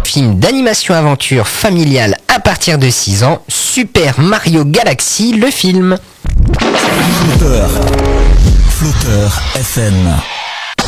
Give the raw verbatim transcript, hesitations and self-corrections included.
film d'animation aventure familiale à partir de six ans, Super Mario Galaxy, le film. Flotteur, Flotteur F M.